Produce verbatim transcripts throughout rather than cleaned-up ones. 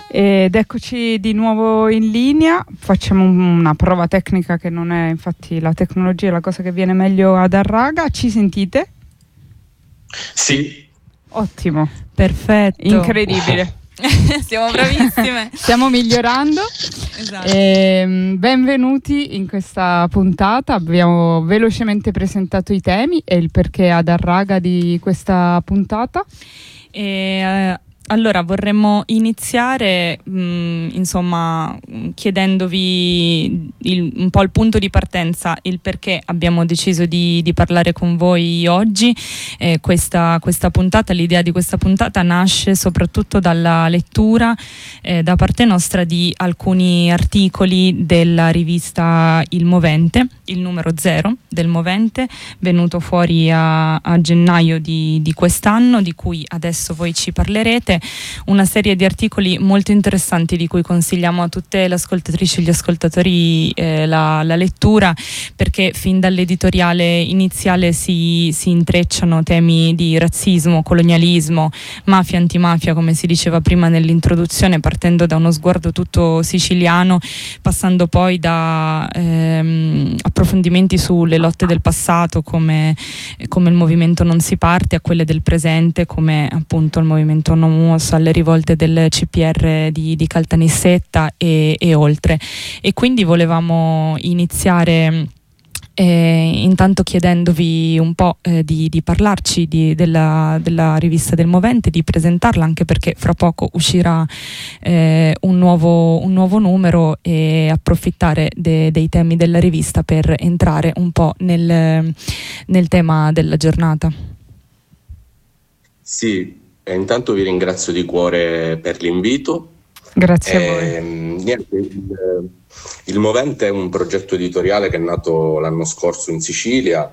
Ed eccoci di nuovo in linea. Facciamo una prova tecnica che non è, infatti la tecnologia è la cosa che viene meglio ad Arraga. Ci sentite? Sì. Ottimo, perfetto, incredibile. Siamo bravissime. Stiamo migliorando. Esatto. E, benvenuti in questa puntata. Abbiamo velocemente presentato i temi e il perché ad Arraga di questa puntata. E, uh, allora vorremmo iniziare mh, insomma chiedendovi il, un po' il punto di partenza, il perché abbiamo deciso di, di parlare con voi oggi. Eh, questa, questa puntata, l'idea di questa puntata nasce soprattutto dalla lettura eh, da parte nostra di alcuni articoli della rivista Il Movente, il numero zero del Movente, venuto fuori a, a gennaio di, di quest'anno, di cui adesso voi ci parlerete. Una serie di articoli molto interessanti di cui consigliamo a tutte le ascoltatrici e gli ascoltatori eh, la, la lettura, perché fin dall'editoriale iniziale si, si intrecciano temi di razzismo, colonialismo, mafia, antimafia, come si diceva prima nell'introduzione, partendo da uno sguardo tutto siciliano, passando poi da ehm, approfondimenti sulle lotte del passato come, come il movimento Non si parte, a quelle del presente come appunto il movimento Non alle rivolte del C P R di, di Caltanissetta e, e oltre. E quindi volevamo iniziare eh, intanto chiedendovi un po' eh, di, di parlarci di, della, della rivista del Movente, di presentarla, anche perché fra poco uscirà eh, un, nuovo, un nuovo numero, e approfittare de, dei temi della rivista per entrare un po' nel, nel tema della giornata. Sì. E intanto vi ringrazio di cuore per l'invito. Grazie e, a voi. Niente, il, il Movente è un progetto editoriale che è nato l'anno scorso in Sicilia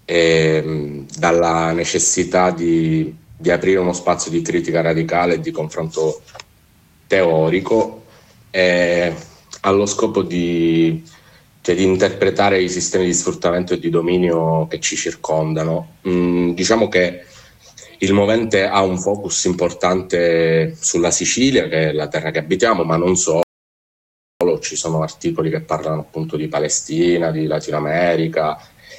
e, dalla necessità di, di aprire uno spazio di critica radicale e di confronto teorico, e, allo scopo di, cioè, di interpretare i sistemi di sfruttamento e di dominio che ci circondano. Mm, diciamo che il Movente ha un focus importante sulla Sicilia, che è la terra che abitiamo, ma non solo. Ci sono articoli che parlano appunto di Palestina, di Latino America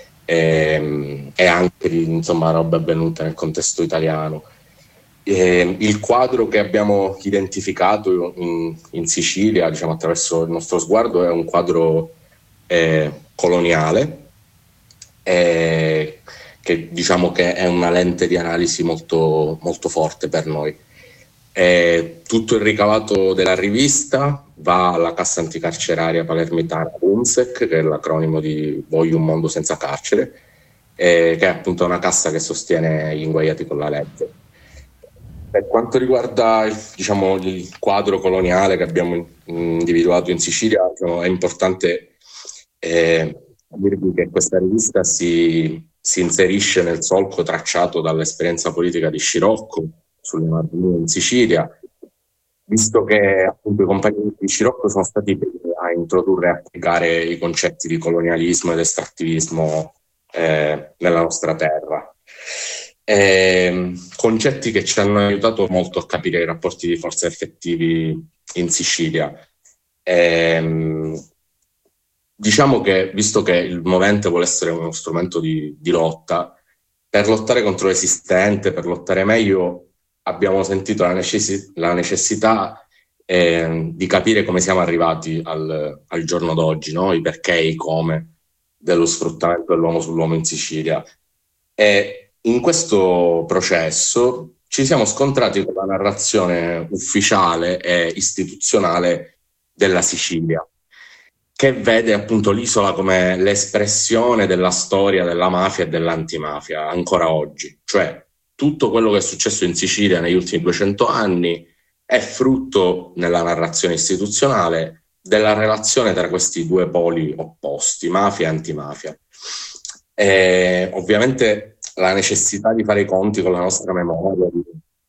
e, e anche di insomma roba avvenuta nel contesto italiano. E il quadro che abbiamo identificato in, in Sicilia, diciamo attraverso il nostro sguardo, è un quadro eh, coloniale, eh, che diciamo che è una lente di analisi molto, molto forte per noi. E tutto il ricavato della rivista va alla Cassa Anticarceraria Palermitana U N S E C, che è l'acronimo di Voglio un mondo senza carcere, e che è appunto una cassa che sostiene gli inguaiati con la legge. Per quanto riguarda diciamo, il quadro coloniale che abbiamo individuato in Sicilia, diciamo, è importante eh, dirvi che questa rivista si si inserisce nel solco tracciato dall'esperienza politica di Scirocco sulle Marmie in Sicilia, visto che appunto i compagni di Scirocco sono stati a introdurre e applicare i concetti di colonialismo ed estrattivismo eh, nella nostra terra. E, concetti che ci hanno aiutato molto a capire i rapporti di forza effettivi in Sicilia. E, Diciamo che, visto che il Movente vuole essere uno strumento di, di lotta, per lottare contro l'esistente, per lottare meglio, abbiamo sentito la, necessi- la necessità eh, di capire come siamo arrivati al, al giorno d'oggi, no? I perché e i come dello sfruttamento dell'uomo sull'uomo in Sicilia. E in questo processo ci siamo scontrati con la narrazione ufficiale e istituzionale della Sicilia, che vede appunto l'isola come l'espressione della storia della mafia e dell'antimafia ancora oggi. Cioè tutto quello che è successo in Sicilia negli ultimi duecento anni è frutto, nella narrazione istituzionale, della relazione tra questi due poli opposti, mafia e antimafia. E ovviamente la necessità di fare i conti con la nostra memoria, di,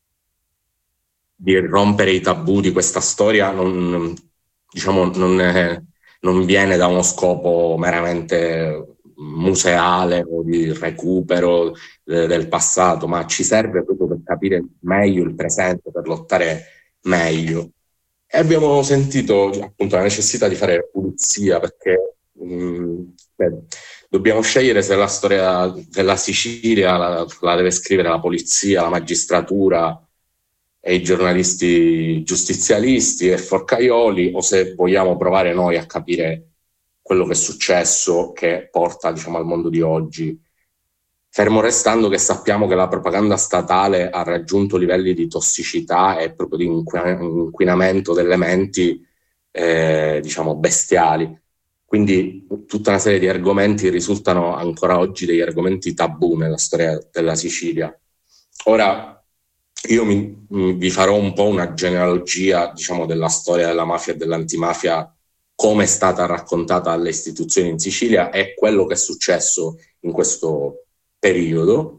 di rompere i tabù di questa storia, non, diciamo, non è... non viene da uno scopo meramente museale o di recupero eh, del passato, ma ci serve proprio per capire meglio il presente, per lottare meglio. E abbiamo sentito appunto la necessità di fare pulizia, perché mh, beh, dobbiamo scegliere se la storia della Sicilia la, la deve scrivere la polizia, la magistratura e i giornalisti giustizialisti e forcaioli, o se vogliamo provare noi a capire quello che è successo, che porta, diciamo, al mondo di oggi. Fermo restando che sappiamo che la propaganda statale ha raggiunto livelli di tossicità e proprio di inquinamento delle menti, eh, diciamo, bestiali. Quindi tutta una serie di argomenti risultano ancora oggi degli argomenti tabù nella storia della Sicilia. Ora, io mi, mi, vi farò un po' una genealogia, diciamo, della storia della mafia e dell'antimafia, come è stata raccontata alle istituzioni in Sicilia e quello che è successo in questo periodo.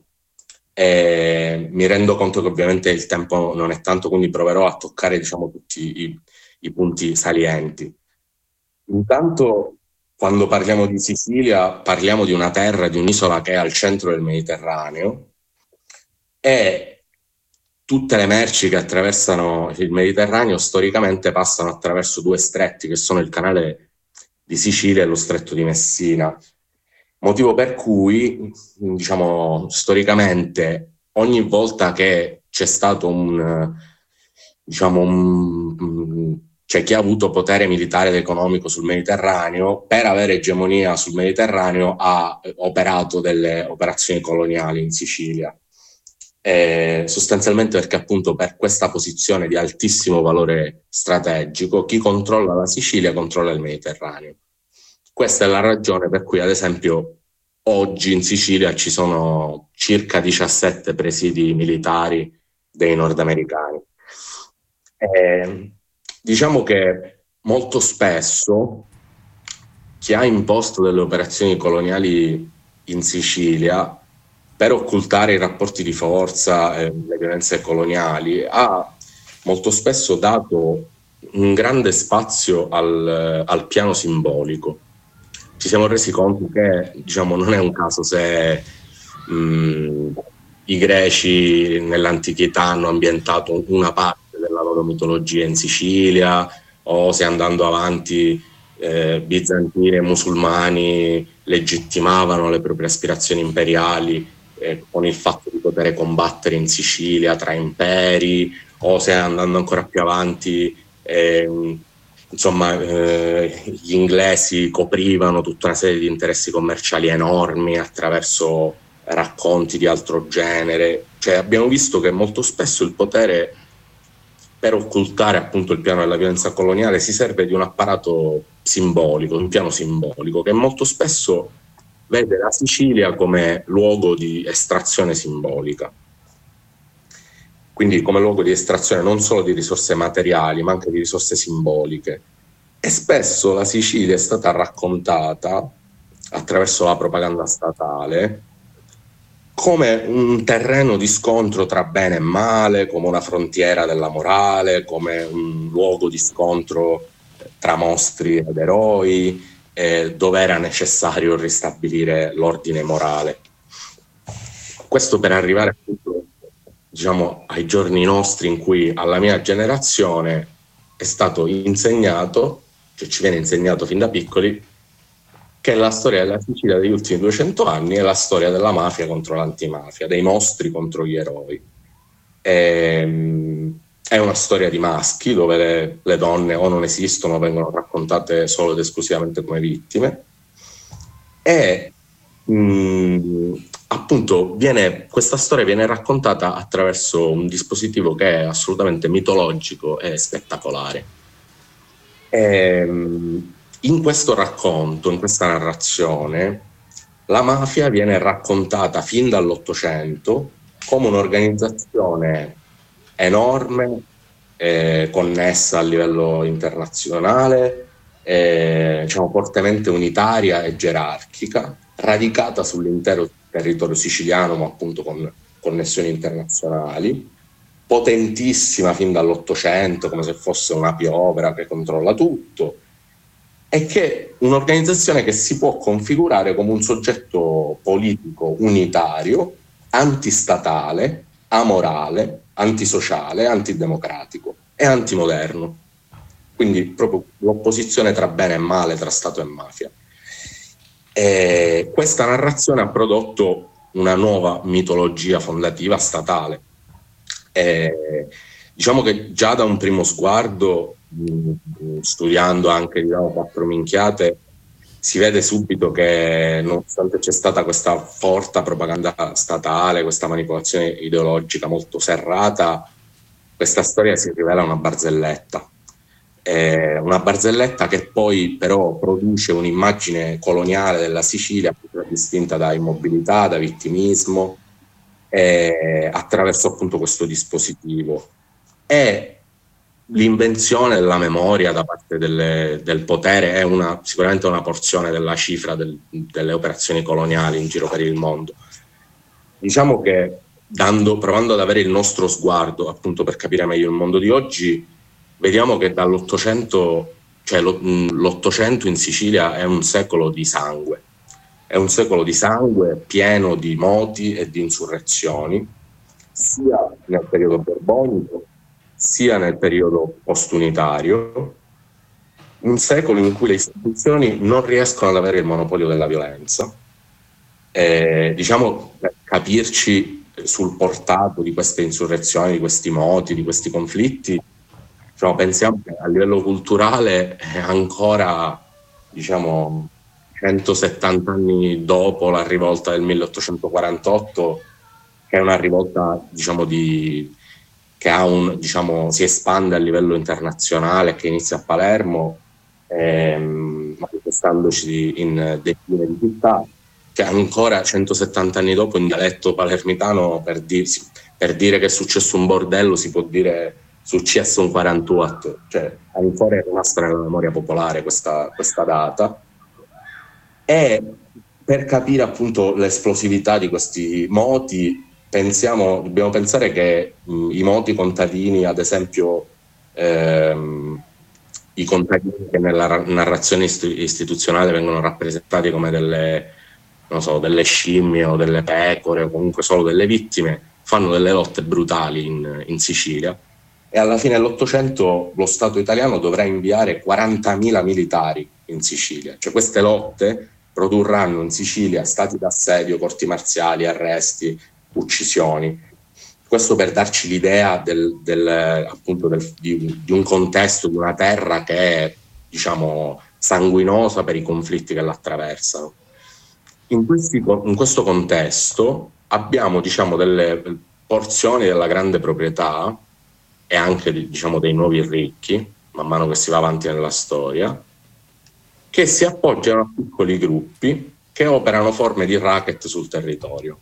E mi rendo conto che ovviamente il tempo non è tanto, quindi proverò a toccare, diciamo, tutti i, i punti salienti. Intanto, quando parliamo di Sicilia, parliamo di una terra, di un'isola che è al centro del Mediterraneo, e tutte le merci che attraversano il Mediterraneo storicamente passano attraverso due stretti, che sono il canale di Sicilia e lo stretto di Messina. Motivo per cui, diciamo, storicamente, ogni volta che c'è stato un, diciamo, un, c'è chi ha avuto potere militare ed economico sul Mediterraneo, per avere egemonia sul Mediterraneo ha operato delle operazioni coloniali in Sicilia. Eh, sostanzialmente perché appunto per questa posizione di altissimo valore strategico, chi controlla la Sicilia controlla il Mediterraneo. Questa è la ragione per cui, ad esempio, oggi in Sicilia ci sono circa diciassette presidi militari dei nordamericani. Eh, diciamo che molto spesso chi ha imposto delle operazioni coloniali in Sicilia per occultare i rapporti di forza e le violenze coloniali ha molto spesso dato un grande spazio al, al piano simbolico. Ci siamo resi conto che, diciamo, non è un caso se mh, i greci nell'antichità hanno ambientato una parte della loro mitologia in Sicilia, o se andando avanti eh, bizantini e musulmani legittimavano le proprie aspirazioni imperiali eh, con il fatto di poter combattere in Sicilia tra imperi, o se andando ancora più avanti eh, insomma, eh, gli inglesi coprivano tutta una serie di interessi commerciali enormi attraverso racconti di altro genere. Cioè, abbiamo visto che molto spesso il potere, per occultare appunto il piano della violenza coloniale, si serve di un apparato simbolico, un piano simbolico, che molto spesso vede la Sicilia come luogo di estrazione simbolica. Quindi come luogo di estrazione non solo di risorse materiali, ma anche di risorse simboliche. E spesso la Sicilia è stata raccontata, attraverso la propaganda statale, come un terreno di scontro tra bene e male, come una frontiera della morale, come un luogo di scontro tra mostri ed eroi, eh, dove era necessario ristabilire l'ordine morale. Questo per arrivare appunto, diciamo, ai giorni nostri, in cui alla mia generazione è stato insegnato, cioè ci viene insegnato fin da piccoli, che la storia della Sicilia degli ultimi duecento anni è la storia della mafia contro l'antimafia, dei mostri contro gli eroi. E, è una storia di maschi, dove le, le donne o non esistono, vengono raccontate solo ed esclusivamente come vittime. E mh, appunto viene, questa storia viene raccontata attraverso un dispositivo che è assolutamente mitologico e spettacolare. E, in questo racconto, in questa narrazione, la mafia viene raccontata fin dall'Ottocento come un'organizzazione enorme, eh, connessa a livello internazionale, eh, diciamo fortemente unitaria e gerarchica, radicata sull'intero territorio siciliano, ma appunto con connessioni internazionali, potentissima fin dall'Ottocento, come se fosse una piovra che controlla tutto, e che è un'organizzazione che si può configurare come un soggetto politico unitario, antistatale, amorale, antisociale, antidemocratico e antimoderno. quindi proprio l'opposizione tra bene e male, tra Stato e mafia. E questa narrazione ha prodotto una nuova mitologia fondativa statale. E diciamo che già da un primo sguardo, mh, studiando anche diciamo, quattro minchiate, si vede subito che nonostante c'è stata questa forte propaganda statale, questa manipolazione ideologica molto serrata, questa storia si rivela una barzelletta. Eh, una barzelletta che poi però produce un'immagine coloniale della Sicilia distinta da immobilità, da vittimismo, eh, attraverso appunto questo dispositivo. E l'invenzione della memoria da parte delle, del potere è una, sicuramente una porzione della cifra del, delle operazioni coloniali in giro per il mondo. Diciamo che dando, provando ad avere il nostro sguardo appunto per capire meglio il mondo di oggi, vediamo che dall'Ottocento, cioè l'Ottocento in Sicilia è un secolo di sangue, è un secolo di sangue pieno di moti e di insurrezioni, sia nel periodo borbonico, sia nel periodo postunitario, un secolo in cui le istituzioni non riescono ad avere il monopolio della violenza. Eh, diciamo, per capirci sul portato di queste insurrezioni, di questi moti, di questi conflitti, diciamo, pensiamo che a livello culturale è ancora, diciamo, centosettanta anni dopo la rivolta del milleottocentoquarantotto, che è una rivolta, diciamo, di, che ha un, diciamo, si espande a livello internazionale, che inizia a Palermo, ehm, manifestandoci in decine di città, che ancora centosettanta anni dopo in dialetto palermitano per, dirsi, per dire che è successo un bordello si può dire successo un quarantotto, cioè ancora è rimasta nella memoria popolare questa, questa data. E per capire appunto l'esplosività di questi moti pensiamo, dobbiamo pensare che mh, i moti contadini, ad esempio ehm, i contadini che nella narrazione istituzionale vengono rappresentati come delle, non so, delle scimmie o delle pecore o comunque solo delle vittime, fanno delle lotte brutali in, in Sicilia, e alla fine dell'Ottocento lo Stato italiano dovrà inviare quarantamila militari in Sicilia. Cioè queste lotte produrranno in Sicilia stati d'assedio, corti marziali, arresti, uccisioni. Questo per darci l'idea del, del, appunto del, di, di un contesto, di una terra che è, diciamo, sanguinosa per i conflitti che l'attraversano. In, questi, in questo contesto abbiamo, diciamo, delle porzioni della grande proprietà e anche, diciamo, dei nuovi ricchi, man mano che si va avanti nella storia, che si appoggiano a piccoli gruppi che operano forme di racket sul territorio.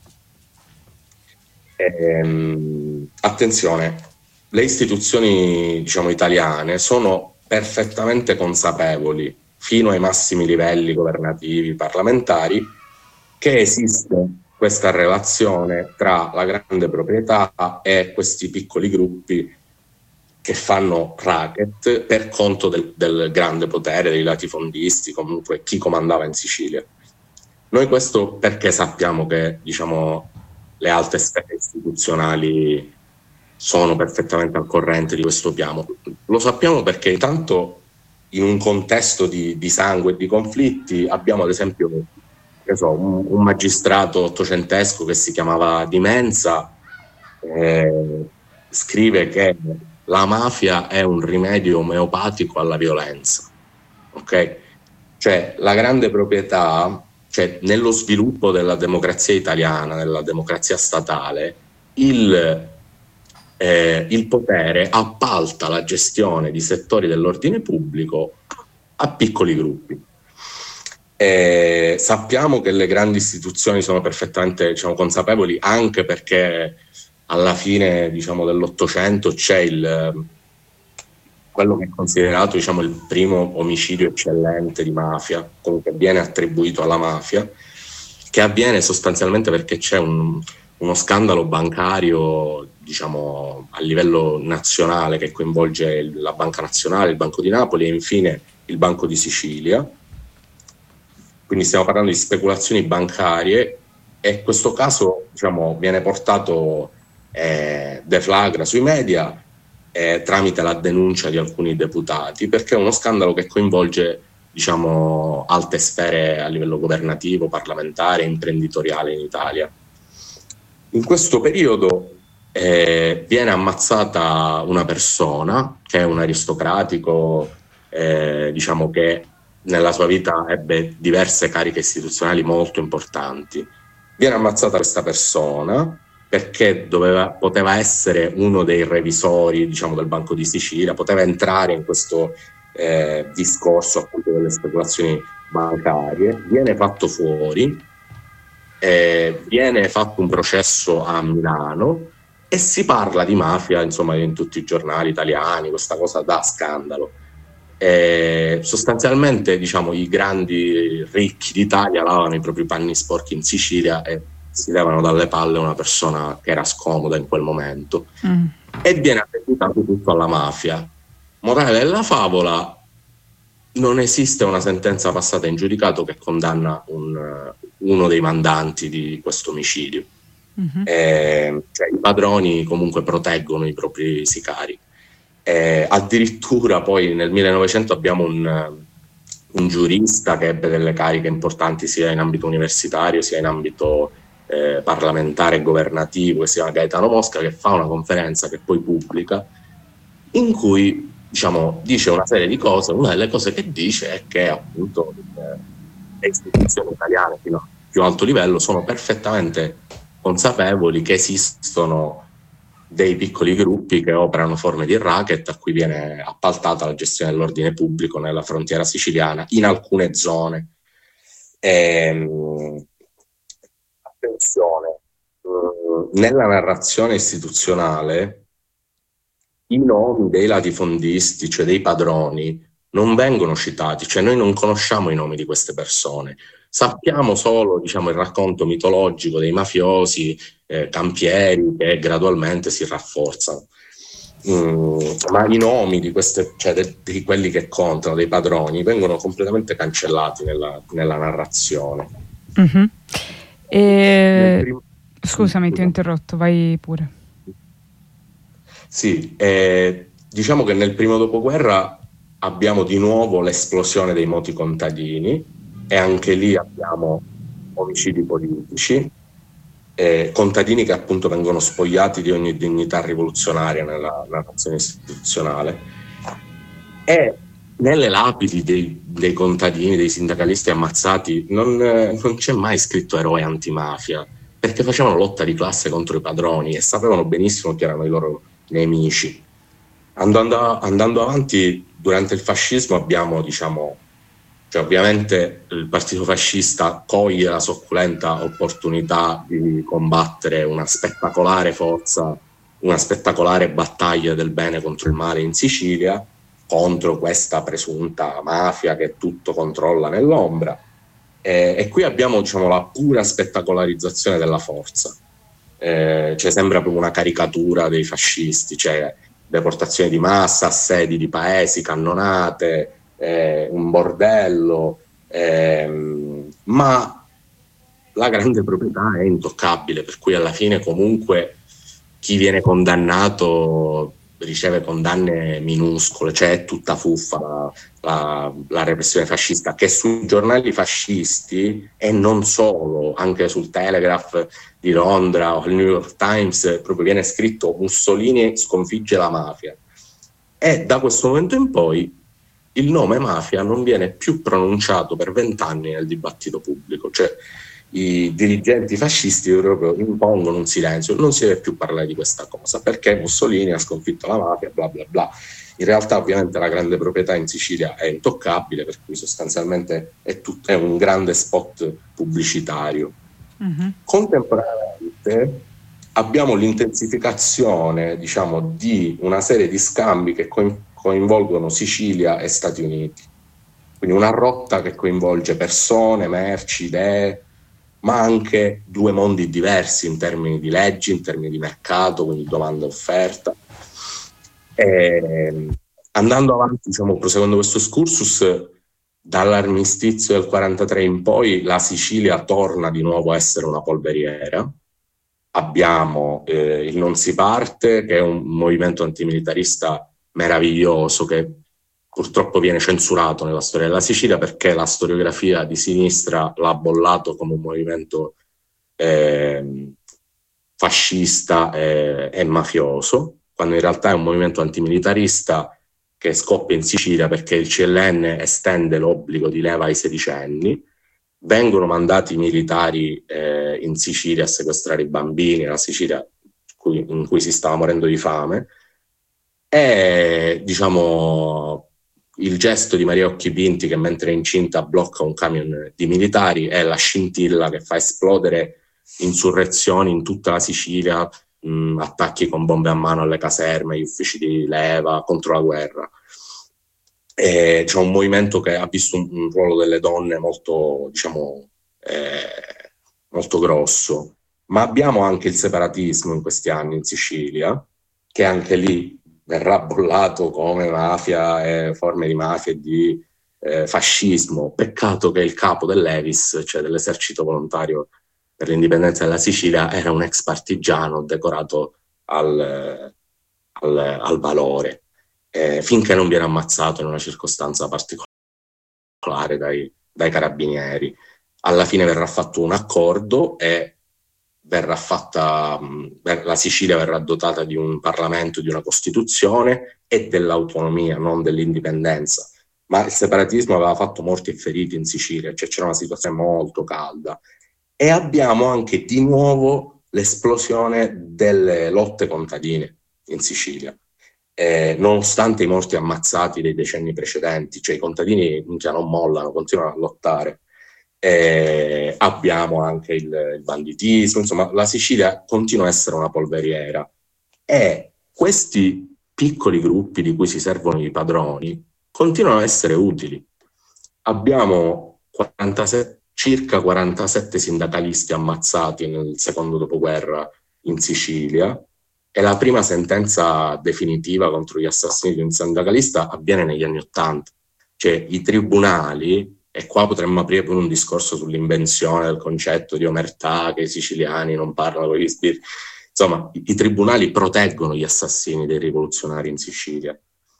Ehm, attenzione, le istituzioni, diciamo, italiane sono perfettamente consapevoli, fino ai massimi livelli governativi, parlamentari, che esiste questa relazione tra la grande proprietà e questi piccoli gruppi che fanno racket per conto del, del grande potere, dei latifondisti, comunque chi comandava in Sicilia. Noi questo perché sappiamo che, diciamo, le alte sfere istituzionali sono perfettamente al corrente di questo piano? Lo sappiamo perché intanto in un contesto di, di sangue e di conflitti abbiamo ad esempio, che so, un, un magistrato ottocentesco che si chiamava Di Mensa, eh, scrive che la mafia è un rimedio omeopatico alla violenza, ok? Cioè la grande proprietà, cioè nello sviluppo della democrazia italiana, nella democrazia statale, il, eh, il potere appalta la gestione di settori dell'ordine pubblico a piccoli gruppi. Eh, sappiamo che le grandi istituzioni sono perfettamente, diciamo, consapevoli, anche perché alla fine, diciamo, dell'Ottocento c'è il, quello che è considerato, diciamo, il primo omicidio eccellente di mafia, comunque viene attribuito alla mafia, che avviene sostanzialmente perché c'è un, uno scandalo bancario, diciamo, a livello nazionale che coinvolge la Banca Nazionale, il Banco di Napoli e infine il Banco di Sicilia. Quindi stiamo parlando di speculazioni bancarie e questo caso, diciamo, viene portato eh, deflagra sui media eh, tramite la denuncia di alcuni deputati, perché è uno scandalo che coinvolge, diciamo, alte sfere a livello governativo, parlamentare e imprenditoriale in Italia. In questo periodo eh, viene ammazzata una persona che è un aristocratico, eh, diciamo che nella sua vita ebbe diverse cariche istituzionali molto importanti. Viene ammazzata questa persona perché doveva, poteva essere uno dei revisori, diciamo, del Banco di Sicilia, poteva entrare in questo eh, discorso appunto delle speculazioni bancarie, viene fatto fuori, eh, viene fatto un processo a Milano e si parla di mafia, insomma, in tutti i giornali italiani, questa cosa da scandalo. Eh, sostanzialmente, diciamo, i grandi ricchi d'Italia lavano i propri panni sporchi in Sicilia e si levano dalle palle una persona che era scomoda in quel momento mm. e viene addebitato tutto alla mafia. Morale della favola: non esiste una sentenza passata in giudicato che condanna un, uno dei mandanti di questo omicidio. Mm-hmm. Eh, cioè, i padroni comunque proteggono i propri sicari. Eh, addirittura poi nel millenovecento abbiamo un, un giurista che ebbe delle cariche importanti sia in ambito universitario sia in ambito eh, parlamentare e governativo, che si chiama Gaetano Mosca, che fa una conferenza che poi pubblica, in cui, diciamo, dice una serie di cose. Una delle cose che dice è che appunto le istituzioni italiane fino a più alto livello sono perfettamente consapevoli che esistono dei piccoli gruppi che operano forme di racket a cui viene appaltata la gestione dell'ordine pubblico nella frontiera siciliana in alcune zone. Ehm, attenzione, mh, nella narrazione istituzionale i nomi dei latifondisti, cioè dei padroni, non vengono citati, cioè noi non conosciamo i nomi di queste persone. Sappiamo solo, diciamo, il racconto mitologico dei mafiosi eh, campieri che gradualmente si rafforzano. Mm, ma i nomi di queste, cioè de, di quelli che contano, dei padroni, vengono completamente cancellati nella, nella narrazione. Mm-hmm. E... Primo... Scusami, ti ho interrotto, vai pure. Sì, eh, diciamo che nel primo dopoguerra abbiamo di nuovo l'esplosione dei moti contadini, e anche lì abbiamo omicidi politici, eh, contadini che appunto vengono spogliati di ogni dignità rivoluzionaria nella narrazione istituzionale, e nelle lapidi dei, dei contadini, dei sindacalisti ammazzati non, non c'è mai scritto eroe antimafia, perché facevano lotta di classe contro i padroni e sapevano benissimo chi erano i loro nemici. Andando, andando avanti, durante il fascismo abbiamo, diciamo, cioè ovviamente il partito fascista coglie la socculenta opportunità di combattere una spettacolare forza, una spettacolare battaglia del bene contro il male in Sicilia, contro questa presunta mafia che tutto controlla nell'ombra, e, e qui abbiamo, diciamo, la pura spettacolarizzazione della forza, eh, cioè sembra proprio una caricatura dei fascisti, cioè deportazioni di massa, assedi di paesi, cannonate, Eh, un bordello, ehm, ma la grande proprietà è intoccabile, per cui alla fine comunque chi viene condannato riceve condanne minuscole, cioè è tutta fuffa la, la, la repressione fascista, che sui giornali fascisti e non solo, anche sul Telegraph di Londra o il New York Times proprio viene scritto Mussolini sconfigge la mafia, e da questo momento in poi il nome mafia non viene più pronunciato per vent'anni nel dibattito pubblico, cioè i dirigenti fascisti proprio impongono un silenzio, non si deve più parlare di questa cosa perché Mussolini ha sconfitto la mafia, bla bla bla. In realtà ovviamente la grande proprietà in Sicilia è intoccabile, per cui sostanzialmente è, tutto, è un grande spot pubblicitario. Mm-hmm. Contemporaneamente abbiamo l'intensificazione, diciamo, di una serie di scambi che coinvolgono coinvolgono Sicilia e Stati Uniti, quindi una rotta che coinvolge persone, merci, idee, ma anche due mondi diversi in termini di leggi, in termini di mercato, quindi domanda e offerta. E andando avanti, diciamo, proseguendo questo excursus, dall'armistizio del quarantatré in poi la Sicilia torna di nuovo a essere una polveriera, abbiamo eh, il Non si parte, che è un movimento antimilitarista meraviglioso che purtroppo viene censurato nella storia della Sicilia perché la storiografia di sinistra l'ha bollato come un movimento eh, fascista e, e mafioso, quando in realtà è un movimento antimilitarista che scoppia in Sicilia perché il C L N estende l'obbligo di leva ai sedicenni, vengono mandati i militari eh, in Sicilia a sequestrare i bambini, la Sicilia cui, in cui si stava morendo di fame, e diciamo il gesto di Maria Occhipinti che mentre è incinta blocca un camion di militari è la scintilla che fa esplodere insurrezioni in tutta la Sicilia, mh, attacchi con bombe a mano alle caserme, gli uffici di leva, contro la guerra. E c'è un movimento che ha visto un, un ruolo delle donne molto, diciamo, eh, molto grosso, ma abbiamo anche il separatismo in questi anni in Sicilia, che anche lì verrà bollato come mafia e forme di mafia e di eh, fascismo. Peccato che il capo dell'E V I S, cioè dell'esercito volontario per l'indipendenza della Sicilia, era un ex partigiano decorato al, al, al valore, eh, finché non viene ammazzato in una circostanza particolare dai, dai carabinieri. Alla fine verrà fatto un accordo e verrà fatta, la Sicilia verrà dotata di un Parlamento, di una Costituzione e dell'autonomia, non dell'indipendenza. Ma il separatismo aveva fatto morti e feriti in Sicilia, cioè c'era una situazione molto calda. E abbiamo anche di nuovo l'esplosione delle lotte contadine in Sicilia. Eh, nonostante i morti ammazzati dei decenni precedenti, cioè i contadini non mollano, continuano a lottare. Eh, abbiamo anche il, il banditismo, insomma la Sicilia continua a essere una polveriera e questi piccoli gruppi di cui si servono i padroni continuano a essere utili. Abbiamo quarantasette, circa quarantasette sindacalisti ammazzati nel secondo dopoguerra in Sicilia e la prima sentenza definitiva contro gli assassini di un sindacalista avviene negli anni Ottanta, cioè i tribunali. E qua potremmo aprire pure un discorso sull'invenzione del concetto di omertà, che i siciliani non parlano con gli spiriti. Insomma, i, i tribunali proteggono gli assassini dei rivoluzionari in Sicilia.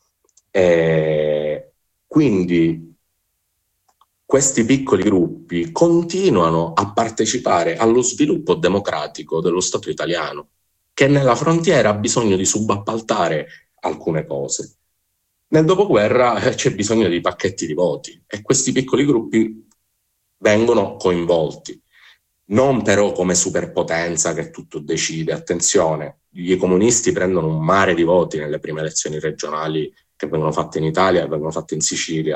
E quindi questi piccoli gruppi continuano a partecipare allo sviluppo democratico dello Stato italiano, che nella frontiera ha bisogno di subappaltare alcune cose. Nel dopoguerra c'è bisogno di pacchetti di voti e questi piccoli gruppi vengono coinvolti, non però come superpotenza che tutto decide. Attenzione, i comunisti prendono un mare di voti nelle prime elezioni regionali che vengono fatte in Italia e vengono fatte in Sicilia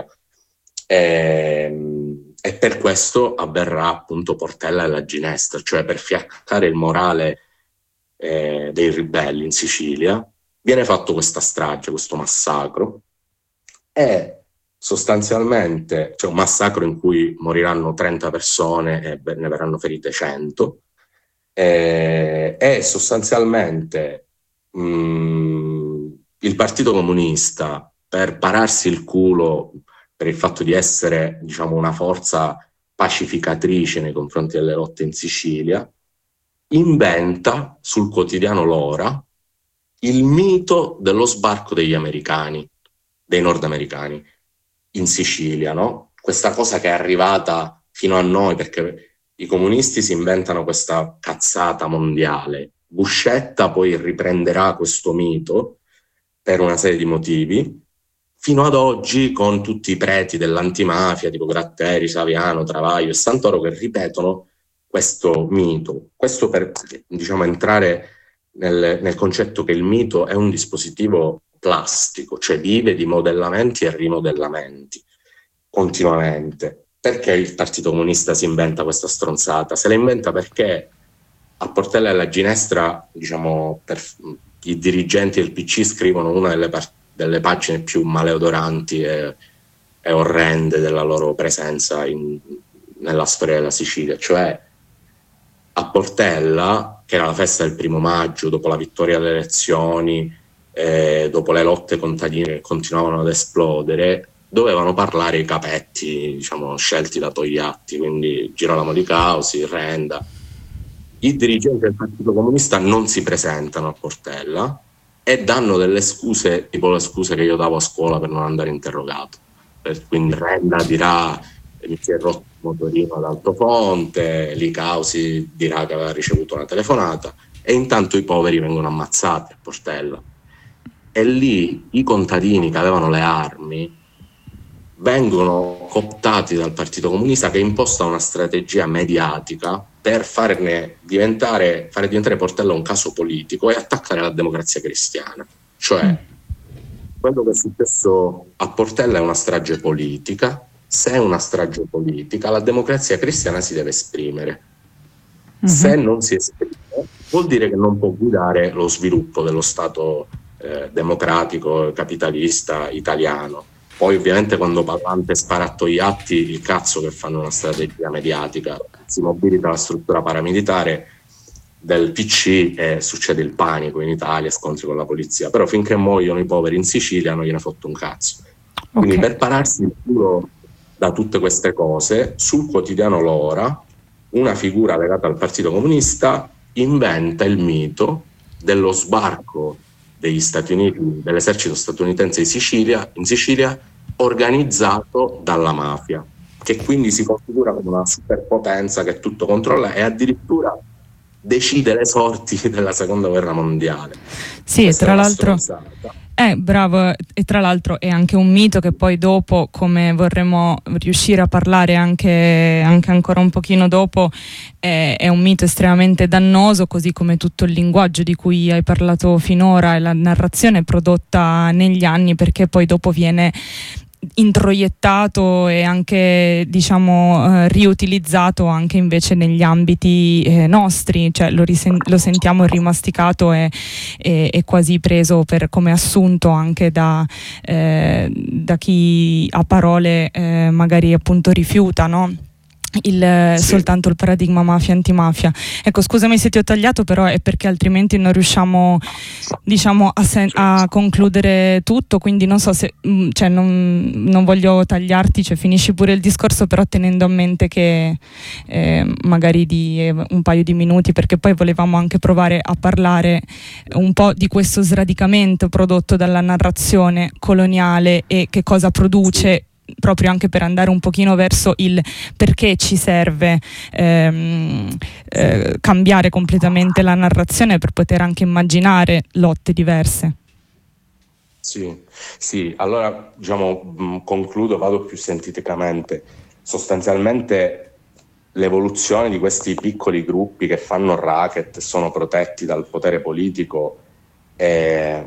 e, e per questo avverrà appunto Portella e la Ginestra, cioè per fiaccare il morale eh, dei ribelli in Sicilia viene fatto questa strage, questo massacro. È sostanzialmente cioè un massacro in cui moriranno trenta persone e ne verranno ferite cento. Eh, è sostanzialmente mh, il Partito Comunista, per pararsi il culo per il fatto di essere, diciamo, una forza pacificatrice nei confronti delle lotte in Sicilia, inventa sul quotidiano L'Ora il mito dello sbarco degli americani, dei nordamericani in Sicilia, no? Questa cosa che è arrivata fino a noi perché i comunisti si inventano questa cazzata mondiale. Buscetta poi riprenderà questo mito per una serie di motivi, fino ad oggi con tutti i preti dell'antimafia tipo Gratteri, Saviano, Travaglio e Santoro che ripetono questo mito. Questo per, diciamo, entrare nel, nel concetto che il mito è un dispositivo plastico, cioè vive di modellamenti e rimodellamenti continuamente. Perché il Partito Comunista si inventa questa stronzata? Se la inventa perché a Portella e alla Ginestra, diciamo, per, i dirigenti del P C scrivono una delle, par- delle pagine più maleodoranti e, e orrende della loro presenza in, nella storia della Sicilia, cioè a Portella, che era la festa del primo maggio, dopo la vittoria alle elezioni, eh, dopo le lotte contadine che continuavano ad esplodere, dovevano parlare i capetti, diciamo, scelti da Togliatti, quindi Girolamo Di Causi, Renda. i dirigenti del Partito Comunista non si presentano a Portella e danno delle scuse, tipo le scuse che io davo a scuola per non andare interrogato. Quindi Renda dirà mi si è rotto il motorino ad Altofonte, Licausi dirà che aveva ricevuto una telefonata, e intanto i poveri vengono ammazzati a Portella. E lì i contadini che avevano le armi vengono cooptati dal Partito Comunista, che imposta una strategia mediatica per farne diventare, fare diventare Portella un caso politico e attaccare la Democrazia Cristiana. Cioè, quello che è successo a Portella è una strage politica. Se è una strage politica, la Democrazia Cristiana si deve esprimere. Mm-hmm. Se non si esprime, vuol dire che non può guidare lo sviluppo dello Stato eh, democratico, capitalista, italiano. Poi ovviamente quando Pavante spara a Togliatti, il cazzo che fanno una strategia mediatica, si mobilita la struttura paramilitare del P C e succede il panico in Italia, scontri con la polizia. Però finché muoiono i poveri in Sicilia non gliene fotte un cazzo. Quindi okay. Per pararsi il culo da tutte queste cose, sul quotidiano L'Ora, una figura legata al Partito Comunista inventa il mito dello sbarco degli Stati Uniti, dell'esercito statunitense in Sicilia, in Sicilia, organizzato dalla mafia, che quindi si configura come una superpotenza che tutto controlla e addirittura decide le sorti della seconda guerra mondiale. Sì, Questa tra l'altro Eh, bravo, e tra l'altro è anche un mito che poi dopo, come vorremmo riuscire a parlare anche, anche ancora un pochino dopo, è, è un mito estremamente dannoso, così come tutto il linguaggio di cui hai parlato finora e la narrazione prodotta negli anni, perché poi dopo viene introiettato e anche diciamo eh, riutilizzato anche invece negli ambiti eh, nostri, cioè lo, risen- lo sentiamo rimasticato e, e, e quasi preso per come assunto anche da, eh, da chi a parole eh, magari appunto rifiuta, no? Il, sì. Soltanto il paradigma mafia-antimafia. Ecco, scusami se ti ho tagliato, però è perché altrimenti non riusciamo diciamo a, sen- a concludere tutto, quindi non so se cioè non, non voglio tagliarti, cioè finisci pure il discorso, però tenendo a mente che eh, magari di eh, un paio di minuti, perché poi volevamo anche provare a parlare un po' di questo sradicamento prodotto dalla narrazione coloniale e che cosa produce, proprio anche per andare un pochino verso il perché ci serve ehm, eh, cambiare completamente la narrazione per poter anche immaginare lotte diverse. Sì, sì, allora diciamo mh, concludo, vado più sinteticamente. Sostanzialmente l'evoluzione di questi piccoli gruppi che fanno racket, sono protetti dal potere politico, è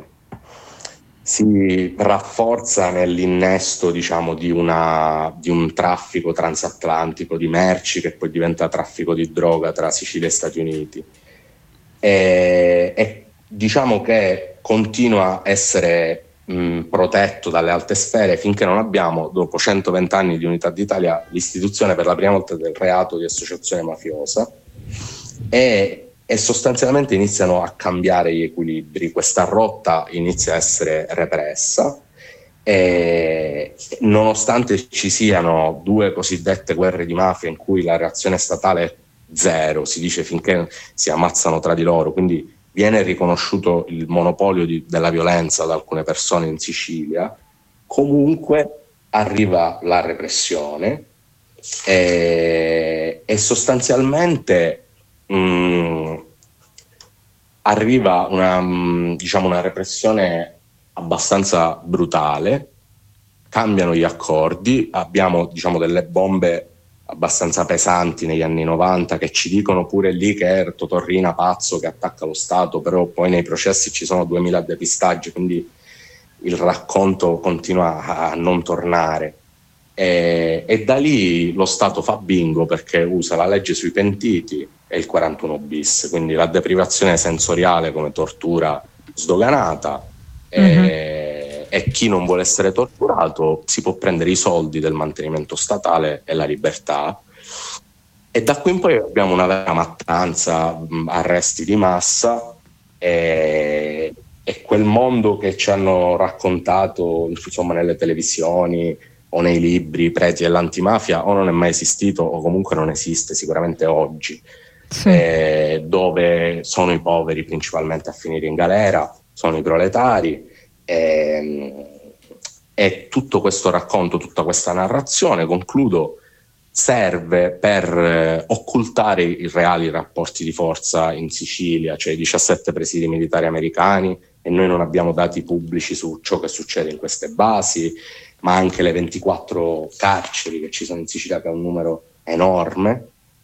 si rafforza nell'innesto, diciamo, di, una, di un traffico transatlantico di merci che poi diventa traffico di droga tra Sicilia e Stati Uniti. E, e diciamo che continua a essere mh, protetto dalle alte sfere finché non abbiamo, dopo centoventi anni di unità d'Italia, l'istituzione per la prima volta del reato di associazione mafiosa e e sostanzialmente iniziano a cambiare gli equilibri, questa rotta inizia a essere repressa e nonostante ci siano due cosiddette guerre di mafia in cui la reazione statale è zero, si dice finché si ammazzano tra di loro, quindi viene riconosciuto il monopolio di, della violenza da alcune persone in Sicilia, comunque arriva la repressione e, e sostanzialmente Mm, arriva una, mm, diciamo una repressione abbastanza brutale, cambiano gli accordi, abbiamo diciamo delle bombe abbastanza pesanti negli anni novanta che ci dicono pure lì che è Totorrina pazzo che attacca lo Stato, però poi nei processi ci sono duemila depistaggi, quindi il racconto continua a non tornare. E, e da lì lo Stato fa bingo perché usa la legge sui pentiti e il quarantuno bis, quindi la deprivazione sensoriale come tortura sdoganata, mm-hmm. e, e chi non vuole essere torturato si può prendere i soldi del mantenimento statale e la libertà. E da qui in poi abbiamo una vera mattanza, arresti di massa e, e quel mondo che ci hanno raccontato insomma nelle televisioni o nei libri preti dell'antimafia o non è mai esistito o comunque non esiste sicuramente oggi. sì. eh, dove sono i poveri principalmente a finire in galera, sono i proletari, e, e tutto questo racconto, tutta questa narrazione, concludo, serve per eh, occultare i reali rapporti di forza in Sicilia, cioè i diciassette presidi militari americani, e noi non abbiamo dati pubblici su ciò che succede in queste basi, ma anche le ventiquattro carceri che ci sono in Sicilia, che è un numero enorme,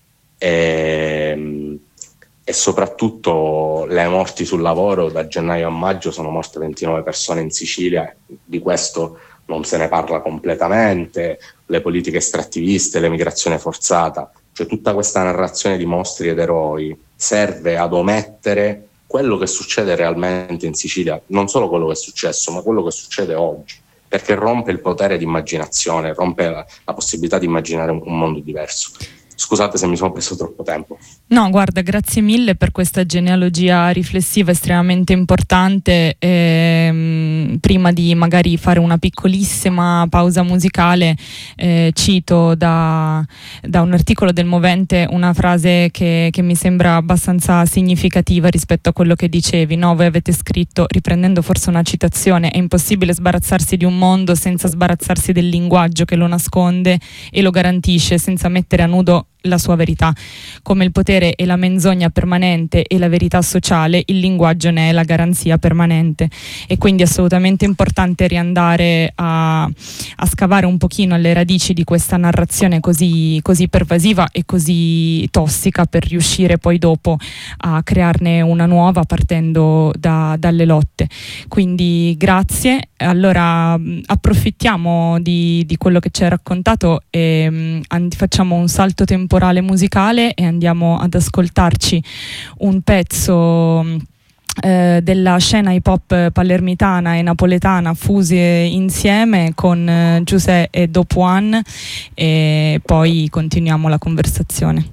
e, e soprattutto le morti sul lavoro. Da gennaio a maggio sono morte ventinove persone in Sicilia, di questo non se ne parla completamente, le politiche estrattiviste, l'emigrazione forzata, cioè tutta questa narrazione di mostri ed eroi serve ad omettere quello che succede realmente in Sicilia, non solo quello che è successo, ma quello che succede oggi, perché rompe il potere di immaginazione, rompe la, la possibilità di immaginare un, un mondo diverso. Scusate se mi sono preso troppo tempo. No, guarda, grazie mille per questa genealogia riflessiva estremamente importante. Ehm, prima di magari fare una piccolissima pausa musicale, eh, cito da, da un articolo del Movente una frase che, che mi sembra abbastanza significativa rispetto a quello che dicevi, no? Voi avete scritto, riprendendo forse una citazione: è impossibile sbarazzarsi di un mondo senza sbarazzarsi del linguaggio che lo nasconde e lo garantisce, senza mettere a nudo la sua verità. Come il potere è la menzogna permanente e la verità sociale, il linguaggio ne è la garanzia permanente. E quindi è assolutamente importante riandare a, a scavare un pochino alle radici di questa narrazione così, così pervasiva e così tossica, per riuscire poi dopo a crearne una nuova partendo da, dalle lotte. Quindi grazie. Allora approfittiamo di, di quello che ci hai raccontato e um, and- facciamo un salto temporale musicale e andiamo ad ascoltarci un pezzo eh, della scena hip hop palermitana e napoletana fuse insieme con eh, Giuseppe e Dope One, e poi continuiamo la conversazione.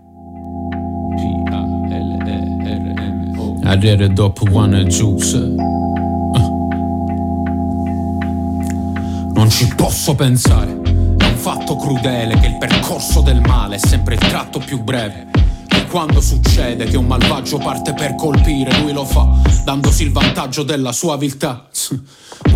R R Dope One e Juice. Non ci posso pensare, è un fatto crudele che il percorso del male è sempre il tratto più breve. E quando succede che un malvagio parte per colpire, lui lo fa dandosi il vantaggio della sua viltà.